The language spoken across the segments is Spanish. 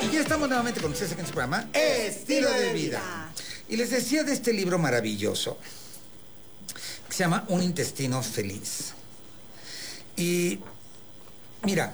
Y ya estamos nuevamente con ustedes aquí en su programa Estilo de Vida. Y les decía de este libro maravilloso que se llama Un intestino feliz. Y mira,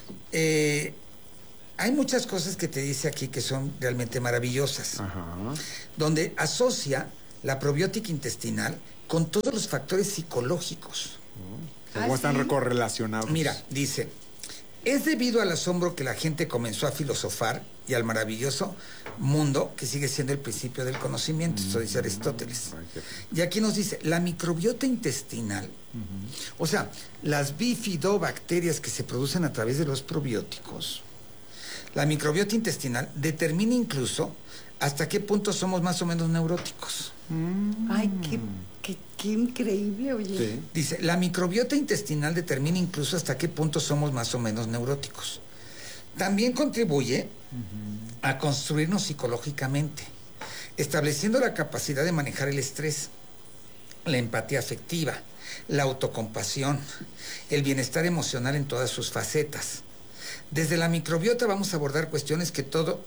hay muchas cosas que te dice aquí que son realmente maravillosas. Ajá. Donde asocia la probiótica intestinal con todos los factores psicológicos. ¿Cómo están correlacionados? Mira, dice, es debido al asombro que la gente comenzó a filosofar y al maravilloso mundo que sigue siendo el principio del conocimiento, esto dice Aristóteles. Y aquí nos dice, la microbiota intestinal, o sea, las bifidobacterias que se producen a través de los probióticos, la microbiota intestinal determina incluso hasta qué punto somos más o menos neuróticos. Ay, qué increíble, oye. Sí. Dice, la microbiota intestinal determina incluso hasta qué punto somos más o menos neuróticos. También contribuye a construirnos psicológicamente, estableciendo la capacidad de manejar el estrés, la empatía afectiva, la autocompasión, el bienestar emocional en todas sus facetas. Desde la microbiota vamos a abordar cuestiones que todo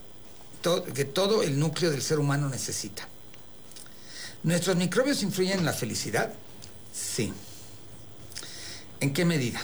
el núcleo del ser humano necesita. ¿Nuestros microbios influyen en la felicidad? Sí. ¿En qué medida?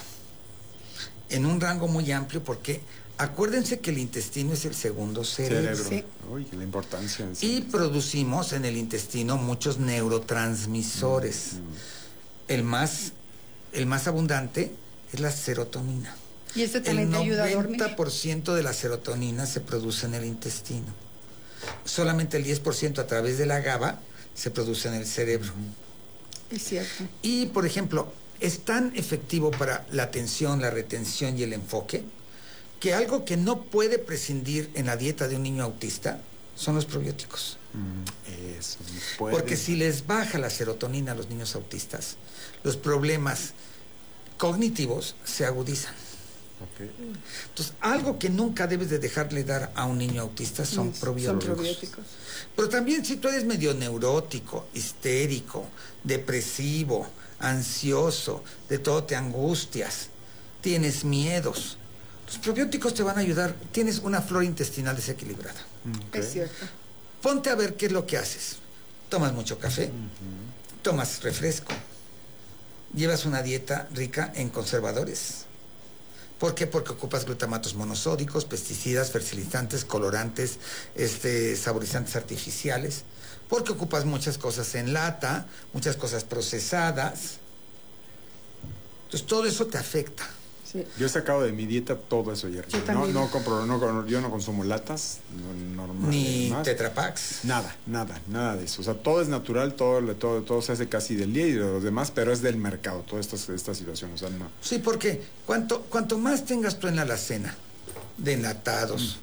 En un rango muy amplio, porque acuérdense que el intestino es el segundo cerebro. Sí. Uy, la importancia. Y producimos en el intestino muchos neurotransmisores. El más abundante es la serotonina. Y eso también te ayuda a dormir. El 90% de la serotonina se produce en el intestino. Solamente el 10% a través de la GABA se produce en el cerebro. Es cierto. Y, por ejemplo, es tan efectivo para la atención, la retención y el enfoque, que algo que no puede prescindir en la dieta de un niño autista son los probióticos. Eso, Porque si les baja la serotonina a los niños autistas, los problemas cognitivos se agudizan. Okay. Entonces, algo que nunca debes de dejarle dar a un niño autista son probióticos. Pero también si tú eres medio neurótico, histérico, depresivo, ansioso, de todo te angustias, tienes miedos, los probióticos te van a ayudar. Tienes una flora intestinal desequilibrada. Okay. Es cierto. Ponte a ver qué es lo que haces. Tomas mucho café, tomas refresco, llevas una dieta rica en conservadores. ¿Por qué? Porque ocupas glutamatos monosódicos, pesticidas, fertilizantes, colorantes, saborizantes artificiales. Porque ocupas muchas cosas en lata, muchas cosas procesadas. Entonces todo eso te afecta. Sí. Yo he sacado de mi dieta todo eso ayer. Yo también. Yo no consumo latas, normal, Ni más. Tetra Paks. Nada de eso. O sea, todo es natural, todo se hace casi del día y de los demás, pero es del mercado, toda esta situación. O sea, no. Sí, porque cuanto más tengas tú en la alacena de enlatados,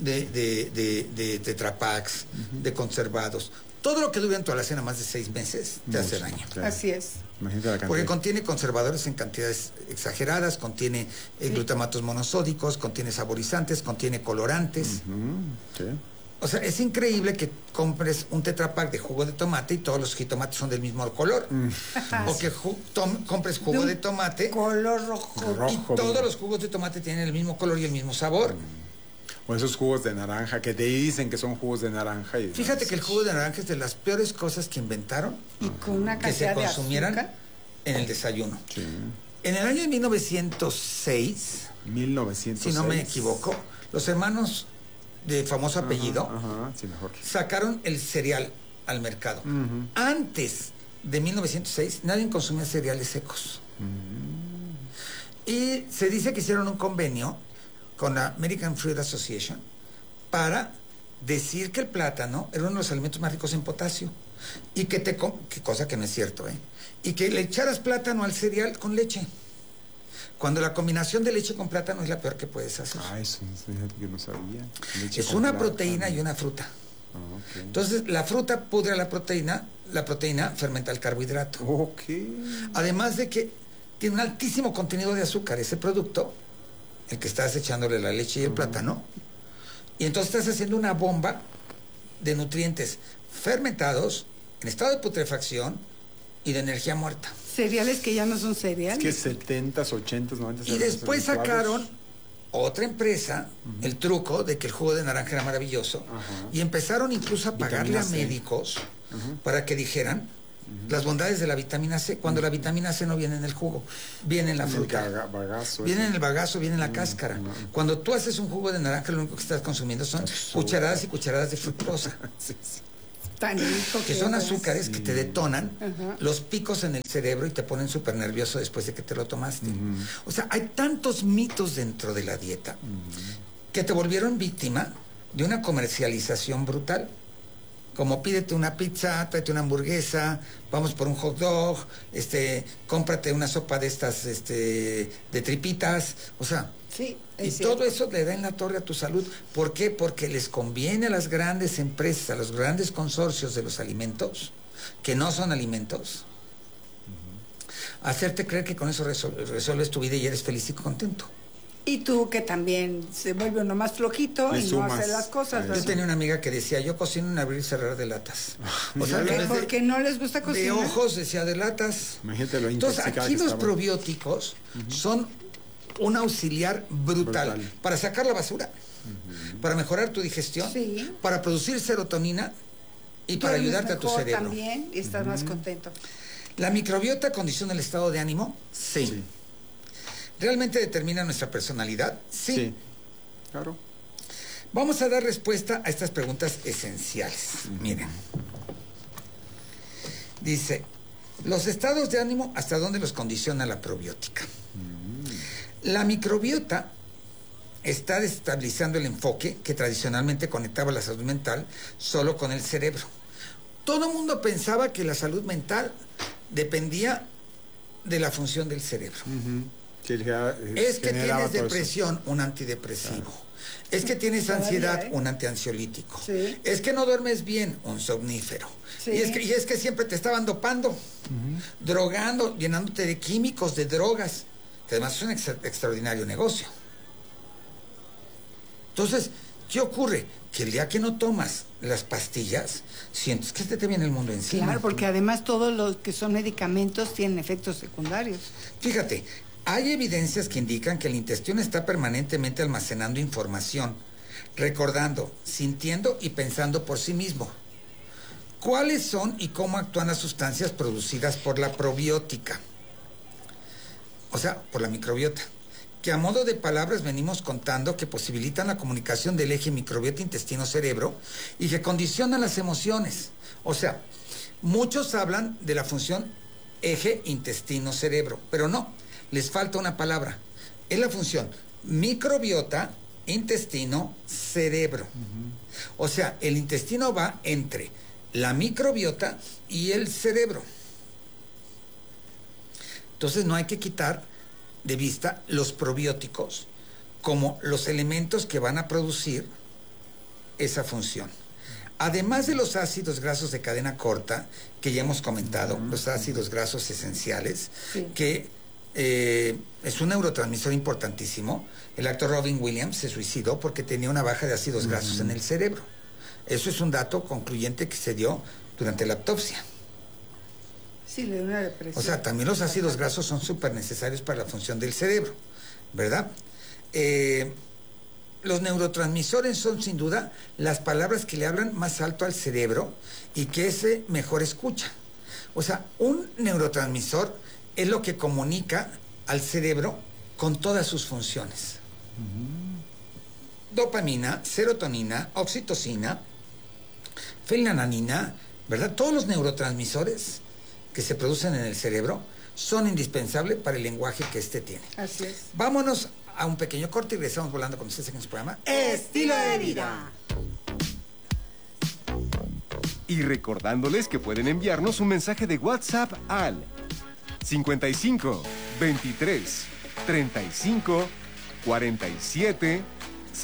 de Tetra Paks, de conservados, todo lo que dure en tu alacena más de 6 meses te hace daño. Sí. Así es. Imagínate la cantidad. Porque contiene conservadores en cantidades exageradas, contiene glutamatos monosódicos, contiene saborizantes, contiene colorantes. Sí. O sea, es increíble que compres un Tetra Pak de jugo de tomate y todos los jitomates son del mismo color. O que compres jugo de tomate Color rojo. y todos los jugos de tomate tienen el mismo color y el mismo sabor. O esos jugos de naranja que te dicen que son jugos de naranja. Y Fíjate que el jugo de naranja es de las peores cosas que inventaron Y con una que se cantidad de consumieran azúcar. en el desayuno. Sí. En el año de 1906, 1906. si no me equivoco, los hermanos de famoso apellido Ajá, sí, mejor. sacaron el cereal al mercado. Antes de 1906 nadie consumía cereales secos. Y se dice que hicieron un convenio con la American Fruit Association para decir que el plátano era uno de los alimentos más ricos en potasio y que cosa que no es cierto, y que le echaras plátano al cereal con leche, cuando la combinación de leche con plátano es la peor que puedes hacer. Eso yo no sabía. Leche Es con una plátano. proteína y una fruta. Okay. Entonces la fruta pudre la proteína fermenta el carbohidrato. Ok. Además de que tiene un altísimo contenido de azúcar ese producto, el que estás echándole la leche y el plátano, y entonces estás haciendo una bomba de nutrientes fermentados, en estado de putrefacción y de energía muerta. Cereales que ya no son cereales. Es que 70s, 80s, 90s. Y después sacaron otra empresa el truco de que el jugo de naranja era maravilloso. Y empezaron incluso a pagarle a médicos para que dijeran las bondades de la vitamina C, cuando la vitamina C no viene en el jugo, viene en la fruta. Viene en el bagazo, viene en la cáscara. Cuando tú haces un jugo de naranja, lo único que estás consumiendo son cucharadas y cucharadas de fructosa. Tan rico que son azúcares que te detonan los picos en el cerebro y te ponen súper nervioso después de que te lo tomaste. O sea, hay tantos mitos dentro de la dieta que te volvieron víctima de una comercialización brutal. Como pídete una pizza, tráete una hamburguesa, vamos por un hot dog, cómprate una sopa de estas, de tripitas, o sea, sí, y todo eso le da en la torre a tu salud. ¿Por qué? Porque les conviene a las grandes empresas, a los grandes consorcios de los alimentos, que no son alimentos, hacerte creer que con eso resuelves tu vida y eres feliz y contento. Y tú que también se vuelve uno más flojito y no hace las cosas. Yo tenía una amiga que decía, yo cocino en abrir y cerrar de latas. O sea, porque no les gusta cocinar. De ojos, decía, de latas. Imagínate lo Entonces, aquí los probióticos son un auxiliar brutal para sacar la basura, para mejorar tu digestión, para producir serotonina y para ayudarte a tu cerebro. También, y estás más contento. ¿La microbiota condiciona el estado de ánimo? Sí. ¿Realmente determina nuestra personalidad? Sí. Claro. Vamos a dar respuesta a estas preguntas esenciales. Miren. Dice, los estados de ánimo, ¿hasta dónde los condiciona la probiótica? La microbiota está desestabilizando el enfoque que tradicionalmente conectaba la salud mental solo con el cerebro. Todo el mundo pensaba que la salud mental dependía de la función del cerebro. Es que tienes depresión, un antidepresivo. Es que tienes ansiedad, un antiansiolítico. Es que no duermes bien, un somnífero. Y es que siempre te estaban dopando, drogando, llenándote de químicos, de drogas, que además es un extraordinario negocio. Entonces, ¿qué ocurre? Que el día que no tomas las pastillas, sientes que te viene el mundo encima. Claro, porque además todos los que son medicamentos tienen efectos secundarios. Fíjate, hay evidencias que indican que el intestino está permanentemente almacenando información, recordando, sintiendo y pensando por sí mismo. ¿Cuáles son y cómo actúan las sustancias producidas por la probiótica? O sea, por la microbiota, que a modo de palabras venimos contando que posibilitan la comunicación del eje microbiota intestino-cerebro y que condicionan las emociones. O sea, muchos hablan de la función eje intestino-cerebro, pero no. Les falta una palabra. Es la función microbiota, intestino, cerebro. O sea, el intestino va entre la microbiota y el cerebro. Entonces no hay que quitar de vista los probióticos como los elementos que van a producir esa función. Además de los ácidos grasos de cadena corta, que ya hemos comentado, los ácidos grasos esenciales, que es un neurotransmisor importantísimo. El actor Robin Williams se suicidó porque tenía una baja de ácidos grasos en el cerebro. Eso es un dato concluyente que se dio durante la autopsia. Sí, le dio una depresión. O sea, también los ácidos grasos son súper necesarios para la función del cerebro, ¿verdad? Los neurotransmisores son sin duda las palabras que le hablan más alto al cerebro y que ese mejor escucha. O sea, un neurotransmisor es lo que comunica al cerebro con todas sus funciones. Dopamina, serotonina, oxitocina, fenilalanina, ¿verdad? Todos los neurotransmisores que se producen en el cerebro son indispensables para el lenguaje que éste tiene. Así es. Vámonos a un pequeño corte y regresamos volando con ustedes en este programa Estilo de Vida. Y recordándoles que pueden enviarnos un mensaje de WhatsApp al 55 23 35 47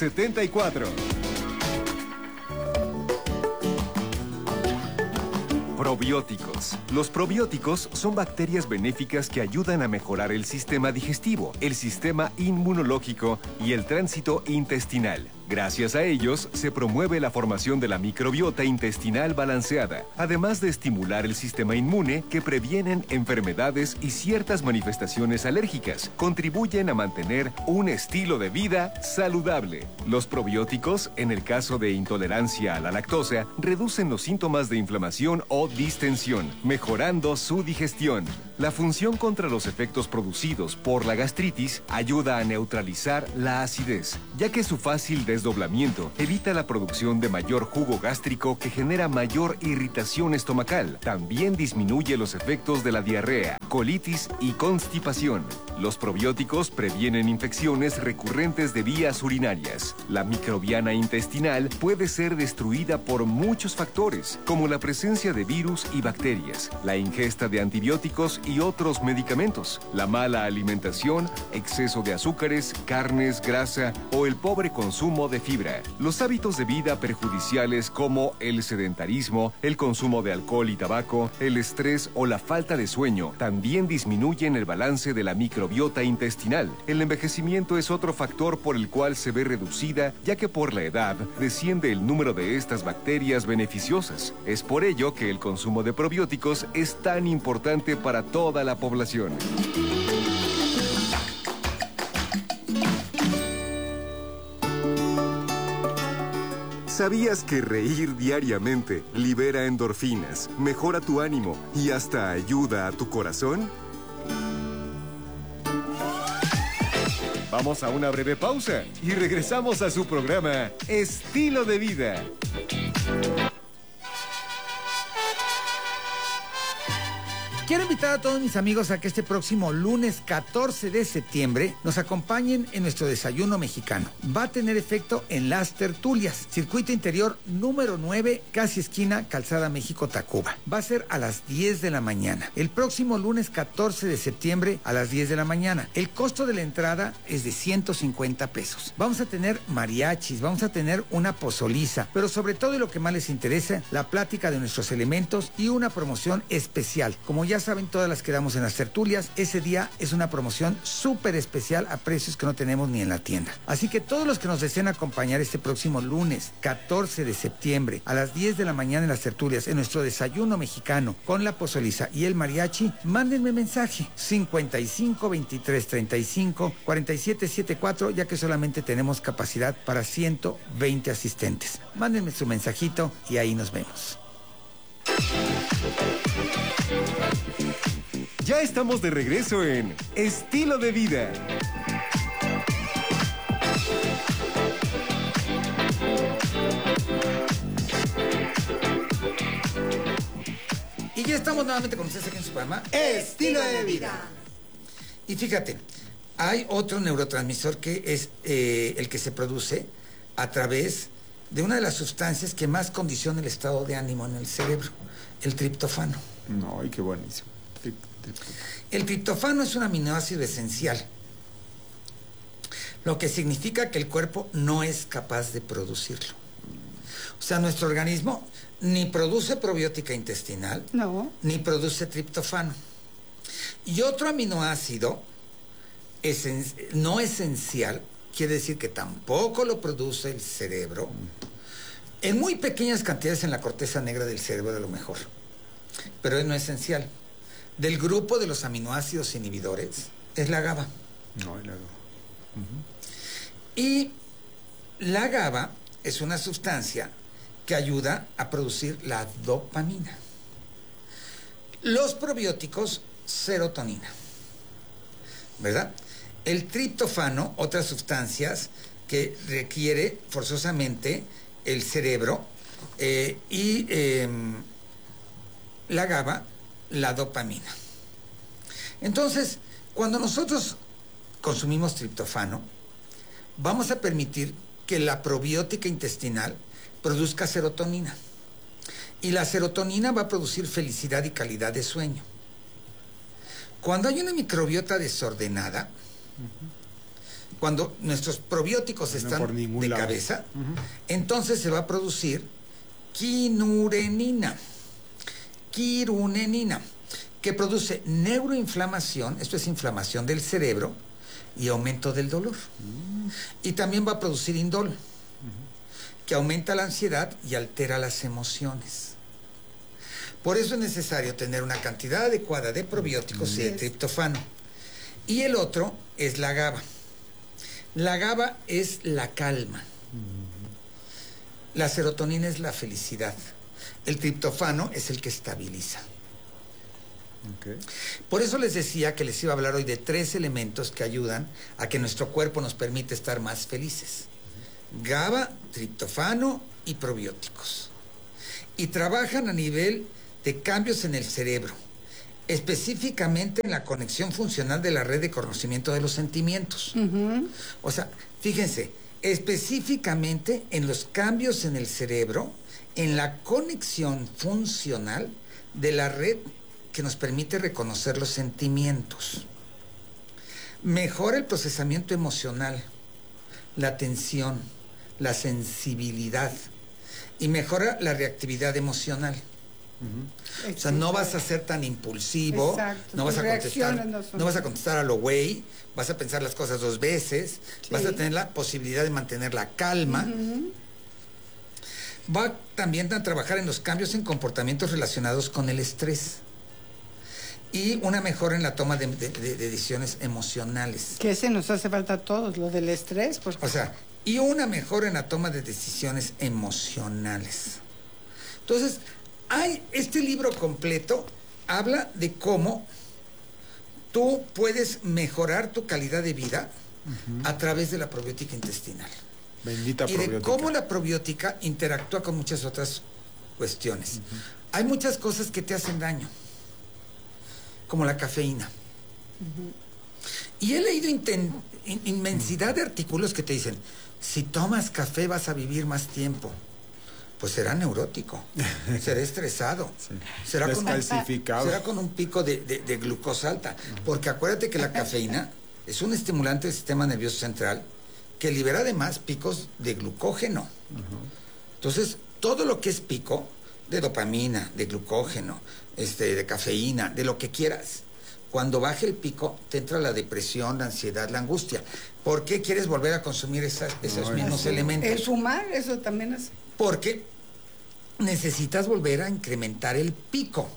74. Probióticos. Los probióticos son bacterias benéficas que ayudan a mejorar el sistema digestivo, el sistema inmunológico y el tránsito intestinal. Gracias a ellos, se promueve la formación de la microbiota intestinal balanceada, además de estimular el sistema inmune que previenen enfermedades y ciertas manifestaciones alérgicas. Contribuyen a mantener un estilo de vida saludable. Los probióticos, en el caso de intolerancia a la lactosa, reducen los síntomas de inflamación o distensión, mejorando su digestión. La función contra los efectos producidos por la gastritis ayuda a neutralizar la acidez, ya que su fácil desdoblamiento evita la producción de mayor jugo gástrico que genera mayor irritación estomacal. También disminuye los efectos de la diarrea, colitis y constipación. Los probióticos previenen infecciones recurrentes de vías urinarias. La microbiana intestinal puede ser destruida por muchos factores, como la presencia de virus y bacterias, la ingesta de antibióticos y otros medicamentos, la mala alimentación, exceso de azúcares, carnes, grasa o el pobre consumo de fibra. Los hábitos de vida perjudiciales como el sedentarismo, el consumo de alcohol y tabaco, el estrés o la falta de sueño también disminuyen el balance de la microbiota intestinal. El envejecimiento es otro factor por el cual se ve reducida, ya que por la edad desciende el número de estas bacterias beneficiosas. Es por ello que el consumo de probióticos es tan importante para toda la población. ¿Sabías que reír diariamente libera endorfinas, mejora tu ánimo y hasta ayuda a tu corazón? Vamos a una breve pausa y regresamos a su programa Estilo de Vida. Quiero invitar a todos mis amigos a que este próximo lunes 14 de septiembre nos acompañen en nuestro desayuno mexicano. Va a tener efecto en Las Tertulias, circuito interior número 9, casi esquina Calzada México-Tacuba. Va a ser a las 10 de la mañana. El próximo lunes 14 de septiembre a las 10 de la mañana. El costo de la entrada es de 150 pesos. Vamos a tener mariachis, vamos a tener una pozoliza, pero sobre todo y lo que más les interesa, la plática de nuestros elementos y una promoción especial. Como ya saben, todas las que damos en Las Tertulias, ese día es una promoción súper especial a precios que no tenemos ni en la tienda. Así que todos los que nos deseen acompañar este próximo lunes 14 de septiembre a las 10 de la mañana en Las Tertulias, en nuestro desayuno mexicano con la pozoliza y el mariachi, mándenme mensaje 55 23 35 47 74, ya que solamente tenemos capacidad para 120 asistentes. Mándenme su mensajito y ahí nos vemos. Ya estamos de regreso en Estilo de Vida. Y ya estamos nuevamente con ustedes aquí en su programa Estilo de Vida. Y fíjate, hay otro neurotransmisor que es el que se produce a través de una de las sustancias que más condiciona el estado de ánimo en el cerebro, el triptofano. No, y qué buenísimo. El triptofano es un aminoácido esencial, lo que significa que el cuerpo no es capaz de producirlo. O sea, nuestro organismo ni produce probiótica intestinal, ni produce triptofano. Y otro aminoácido no esencial, quiere decir que tampoco lo produce el cerebro, en muy pequeñas cantidades en la corteza negra del cerebro a lo mejor, pero es no esencial. Del grupo de los aminoácidos inhibidores es la GABA. No, la GABA. Y la GABA es una sustancia que ayuda a producir la dopamina. Los probióticos, serotonina, ¿verdad? El triptofano, otras sustancias que requiere forzosamente el cerebro, la GABA, la dopamina. Entonces, cuando nosotros consumimos triptofano, vamos a permitir que la probiótica intestinal produzca serotonina. Y la serotonina va a producir felicidad y calidad de sueño. Cuando hay una microbiota desordenada, cuando nuestros probióticos están de cabeza, entonces se va a producir quinurenina. quirunenina, que produce neuroinflamación, esto es inflamación del cerebro y aumento del dolor. Y también va a producir indol, que aumenta la ansiedad y altera las emociones. Por eso es necesario tener una cantidad adecuada de probióticos y de triptofano. Y el otro es la GABA. La GABA es la calma. La serotonina es la felicidad. El triptofano es el que estabiliza. Okay. Por eso les decía que les iba a hablar hoy de 3 elementos que ayudan a que nuestro cuerpo nos permite estar más felices. GABA, triptofano y probióticos. Y trabajan a nivel de cambios en el cerebro, específicamente en la conexión funcional de la red de conocimiento de los sentimientos. O sea, fíjense, específicamente en los cambios en el cerebro, en la conexión funcional de la red que nos permite reconocer los sentimientos. Mejora el procesamiento emocional, la atención, la sensibilidad y mejora la reactividad emocional. O sea, no vas a ser tan impulsivo. Exacto. No vas a contestar a lo güey, vas a pensar las cosas 2 veces, vas a tener la posibilidad de mantener la calma. Va también a trabajar en los cambios en comportamientos relacionados con el estrés y una mejora en la toma de decisiones emocionales. Que ese nos hace falta a todos, lo del estrés. Pues. O sea, y una mejora en la toma de decisiones emocionales. Entonces, este libro completo habla de cómo tú puedes mejorar tu calidad de vida a través de la probiótica intestinal. Bendita y probiótica. de cómo la probiótica interactúa con muchas otras cuestiones. Hay muchas cosas que te hacen daño, como la cafeína. Y he leído inmensidad de artículos que te dicen, si tomas café vas a vivir más tiempo. Pues será neurótico, será estresado, será con un pico de glucosa alta. Porque acuérdate que la cafeína es un estimulante del sistema nervioso central que libera además picos de glucógeno. Entonces, todo lo que es pico de dopamina, de glucógeno, de cafeína, de lo que quieras, cuando baje el pico, te entra la depresión, la ansiedad, la angustia. ¿Por qué quieres volver a consumir esos mismos elementos? El fumar, eso también es... Porque necesitas volver a incrementar el pico.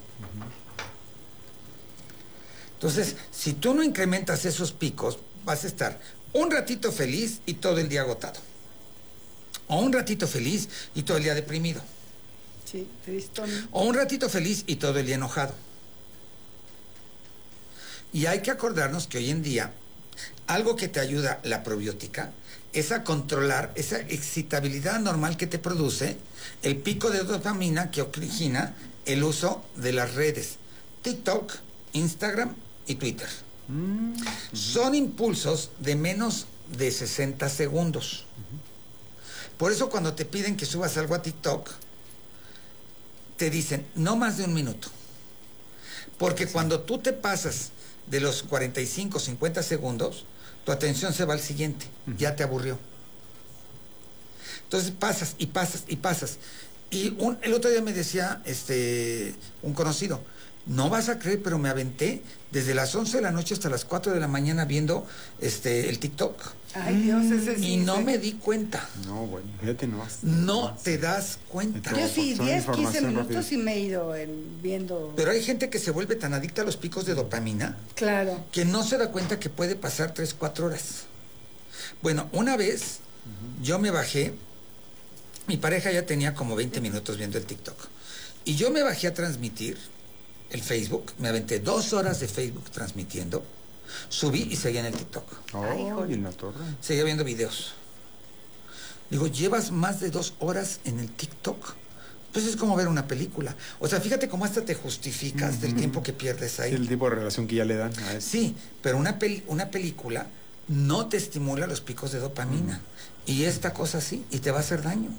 Entonces, si tú no incrementas esos picos, vas a estar un ratito feliz y todo el día agotado. O un ratito feliz y todo el día deprimido. Sí, tristón. O un ratito feliz y todo el día enojado. Y hay que acordarnos que hoy en día, algo que te ayuda la probiótica es a controlar esa excitabilidad normal que te produce el pico de dopamina que origina el uso de las redes TikTok, Instagram y Twitter. Son impulsos de menos de 60 segundos. Por eso cuando te piden que subas algo a TikTok, te dicen no más de 1 minuto. Porque cuando tú te pasas de los 45, 50 segundos, tu atención se va al siguiente, ya te aburrió. Entonces pasas y pasas y pasas. Y el otro día me decía un conocido, no vas a creer, pero me aventé desde las 11 de la noche hasta las 4 de la mañana viendo el TikTok. Ay, Dios, ese sí. Y no me di cuenta. No, bueno, fíjate, no te das cuenta. Yo sí, 10, 15 minutos y me he ido viendo... Pero hay gente que se vuelve tan adicta a los picos de dopamina. Claro. Que no se da cuenta que puede pasar 3, 4 horas. Bueno, una vez yo me bajé, mi pareja ya tenía como 20 minutos viendo el TikTok. Y yo me bajé a transmitir el Facebook, me aventé 2 horas de Facebook transmitiendo, subí y seguía en el TikTok. Y en la torre. Seguía viendo videos. Digo, ¿llevas más de 2 horas en el TikTok? Pues es como ver una película. O sea, fíjate cómo hasta te justificas del tiempo que pierdes ahí. Sí, el tipo de relación que ya le dan a eso. Sí, pero una película no te estimula los picos de dopamina. Y esta cosa sí, y te va a hacer daño.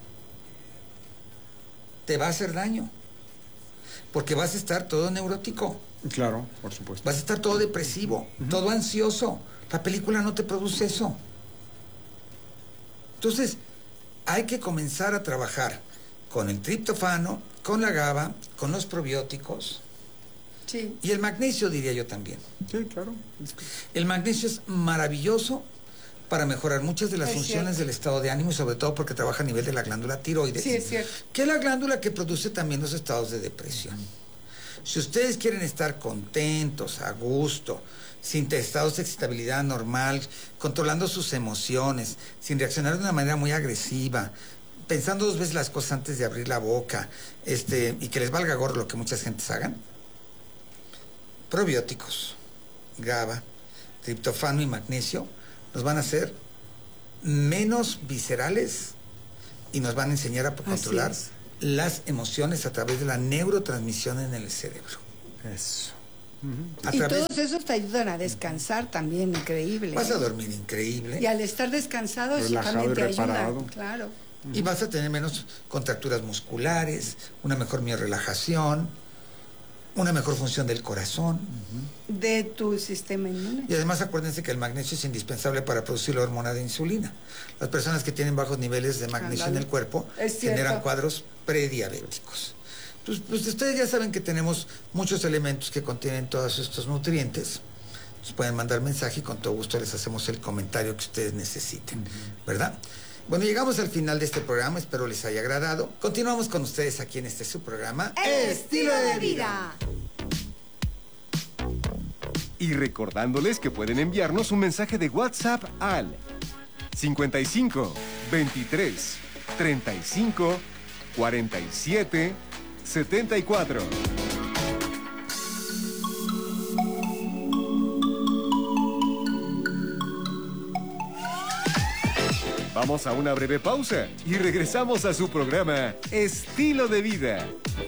Te va a hacer daño. Porque vas a estar todo neurótico. Claro, por supuesto. Vas a estar todo depresivo, todo ansioso. La película no te produce eso. Entonces, hay que comenzar a trabajar con el triptofano, con la GABA, con los probióticos. Sí. Y el magnesio, diría yo también. Sí, claro. El magnesio es maravilloso para mejorar muchas de las funciones del estado de ánimo y sobre todo porque trabaja a nivel de la glándula tiroides. Sí, es cierto. Que es la glándula que produce también los estados de depresión. Si ustedes quieren estar contentos, a gusto, sin estados de excitabilidad normal, controlando sus emociones, sin reaccionar de una manera muy agresiva, pensando 2 veces las cosas antes de abrir la boca, y que les valga gorro lo que muchas gentes hagan, probióticos, GABA, triptofano y magnesio nos van a hacer menos viscerales y nos van a enseñar a controlar las emociones a través de la neurotransmisión en el cerebro. Eso. Y todos esos te ayudan a descansar también, increíble. Vas a dormir increíble. Y al estar descansado, eso también te ayuda. Claro. Y vas a tener menos contracturas musculares, una mejor miorrelajación, una mejor función del corazón. De tu sistema inmune. Y además acuérdense que el magnesio es indispensable para producir la hormona de insulina. Las personas que tienen bajos niveles de magnesio en el cuerpo generan cuadros prediabéticos. Pues ustedes ya saben que tenemos muchos elementos que contienen todos estos nutrientes. Nos pueden mandar mensaje y con todo gusto les hacemos el comentario que ustedes necesiten, ¿verdad? Bueno, llegamos al final de este programa, espero les haya agradado. Continuamos con ustedes aquí en su programa Estilo de Vida. Y recordándoles que pueden enviarnos un mensaje de WhatsApp al 55 23 35 47 74. Vamos a una breve pausa y regresamos a su programa Estilo de Vida.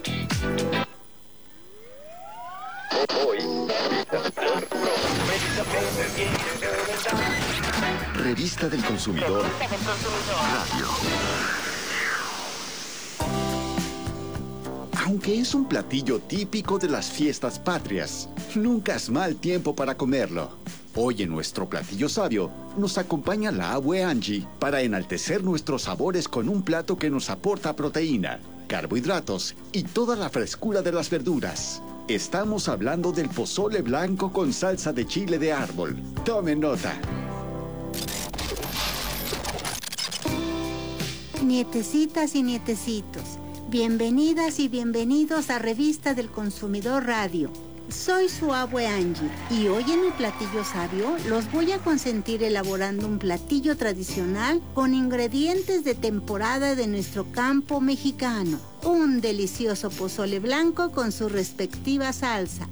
Revista del Consumidor Radio. Aunque es un platillo típico de las fiestas patrias, nunca es mal tiempo para comerlo. Hoy en nuestro platillo sabio nos acompaña la abue Angie para enaltecer nuestros sabores con un plato que nos aporta proteína, carbohidratos y toda la frescura de las verduras. Estamos hablando del pozole blanco con salsa de chile de árbol. Tomen nota. Nietecitas y nietecitos, bienvenidas y bienvenidos a Revista del Consumidor Radio. Soy su abue Angie y hoy en mi platillo sabio los voy a consentir elaborando un platillo tradicional con ingredientes de temporada de nuestro campo mexicano. Un delicioso pozole blanco con su respectiva salsa.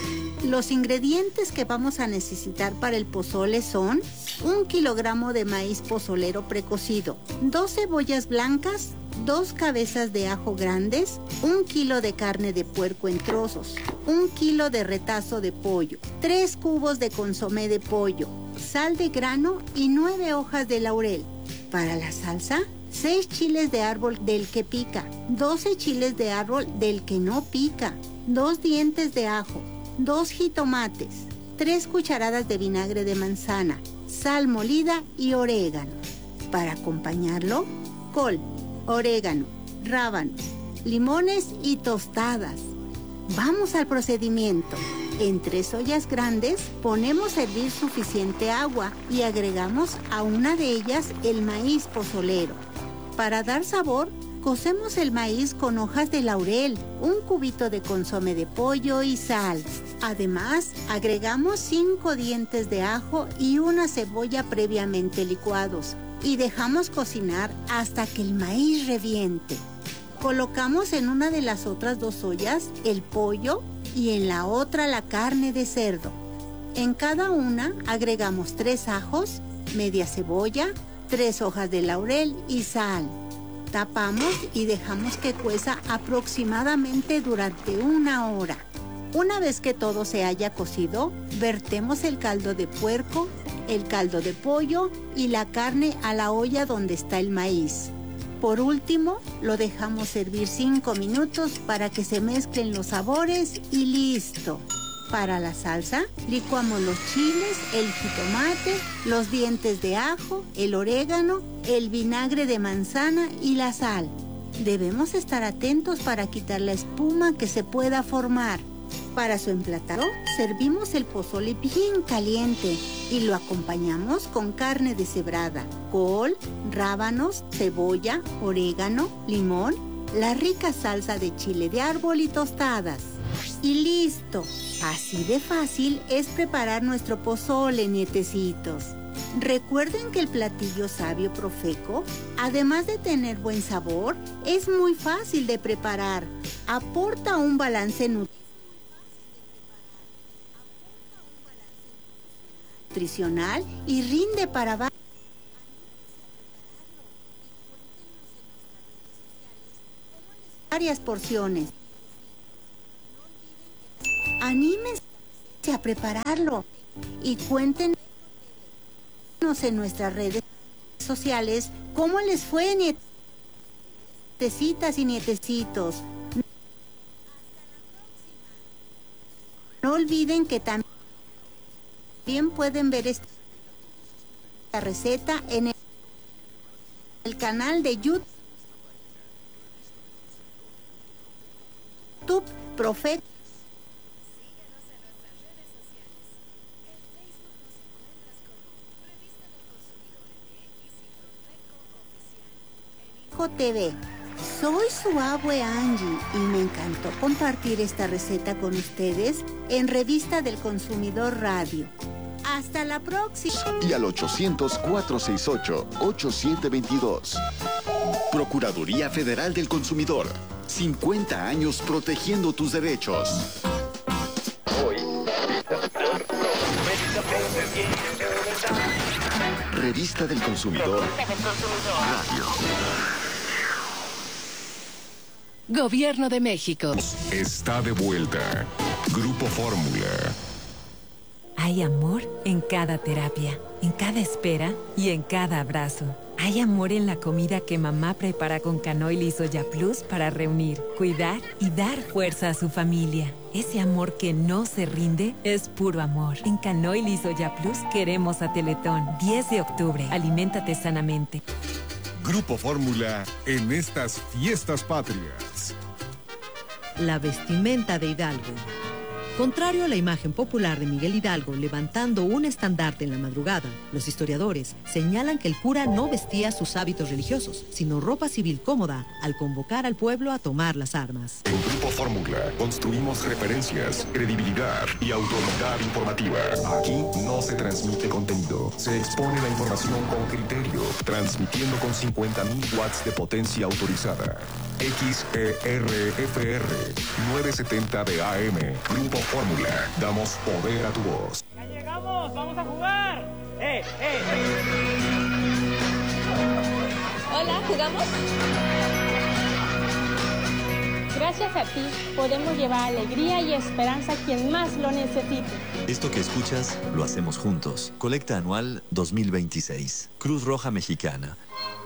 Los ingredientes que vamos a necesitar para el pozole son 1 kilogramo de maíz pozolero precocido, 2 cebollas blancas, 2 cabezas de ajo grandes, 1 kilo de carne de puerco en trozos, 1 kilo de retazo de pollo, 3 cubos de consomé de pollo, sal de grano y 9 hojas de laurel. Para la salsa, 6 chiles de árbol del que pica, 12 chiles de árbol del que no pica, 2 dientes de ajo, 2 jitomates, 3 cucharadas de vinagre de manzana, sal molida y orégano. Para acompañarlo, col, orégano, rábanos, limones y tostadas. Vamos al procedimiento. En 3 ollas grandes ponemos a hervir suficiente agua y agregamos a una de ellas el maíz pozolero. Para dar sabor, cocemos el maíz con hojas de laurel, 1 cubito de consomé de pollo y sal. Además, agregamos 5 dientes de ajo y una cebolla previamente licuados y dejamos cocinar hasta que el maíz reviente. Colocamos en una de las otras 2 ollas el pollo y en la otra la carne de cerdo. En cada una agregamos 3 ajos, media cebolla, 3 hojas de laurel y sal. Tapamos y dejamos que cueza aproximadamente durante 1 hora. Una vez que todo se haya cocido, vertemos el caldo de puerco, el caldo de pollo y la carne a la olla donde está el maíz. Por último, lo dejamos servir 5 minutos para que se mezclen los sabores y listo. Para la salsa, licuamos los chiles, el jitomate, los dientes de ajo, el orégano, el vinagre de manzana y la sal. Debemos estar atentos para quitar la espuma que se pueda formar. Para su emplatado, servimos el pozole bien caliente y lo acompañamos con carne deshebrada, col, rábanos, cebolla, orégano, limón, la rica salsa de chile de árbol y tostadas. Y listo. Así de fácil es preparar nuestro pozole, nietecitos. Recuerden que el platillo sabio Profeco, además de tener buen sabor, es muy fácil de preparar. Aporta un balance nutricional y rinde para varias porciones. Anímense a prepararlo y cuéntenos en nuestras redes sociales cómo les fue, nietecitas y nietecitos. No olviden que también pueden ver esta receta en el canal de YouTube Profeco. TV. Soy su abue Angie y me encantó compartir esta receta con ustedes en Revista del Consumidor Radio. Hasta la próxima. Y al 800-468-8722. Procuraduría Federal del Consumidor. 50 años protegiendo tus derechos. Revista del Consumidor Radio. Gobierno de México. Está de vuelta. Grupo Fórmula. Hay amor en cada terapia, en cada espera y en cada abrazo. Hay amor en la comida que mamá prepara con Canoil y Soya Plus para reunir, cuidar y dar fuerza a su familia. Ese amor que no se rinde es puro amor. En Canoil y Soya Plus queremos a Teletón. 10 de octubre. Aliméntate sanamente. Grupo Fórmula en estas fiestas patrias. La vestimenta de Hidalgo. Contrario a la imagen popular de Miguel Hidalgo levantando un estandarte en la madrugada, los historiadores señalan que el cura no vestía sus hábitos religiosos, sino ropa civil cómoda al convocar al pueblo a tomar las armas. En Grupo Fórmula construimos referencias, credibilidad y autoridad informativa. Aquí no se transmite contenido, se expone la información con criterio, transmitiendo con 50.000 watts de potencia autorizada. XERFR 970 de AM. Grupo Fórmula. Damos poder a tu voz. ¡Ya llegamos! ¡Vamos a jugar! Hola, ¿jugamos? Gracias a ti podemos llevar alegría y esperanza a quien más lo necesite. Esto que escuchas lo hacemos juntos. Colecta anual 2026. Cruz Roja Mexicana.